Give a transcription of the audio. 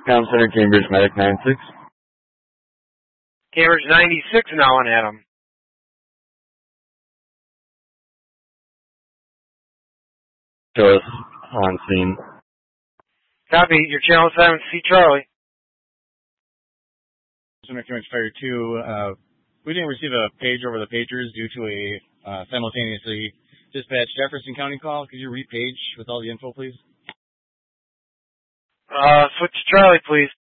Town Center, Cambridge, Medic 96. Cambridge 96 now on Adam. Show us on scene. Copy. Your channel 7, C. Charlie. Center, Cambridge Fire 2. We didn't receive a page over the pagers due to a simultaneously dispatched Jefferson County call. Could you repage with all the info, please? Switch to Charlie, please.